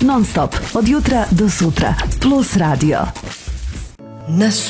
Non stop, od jutra do sutra. Plus radio. Nas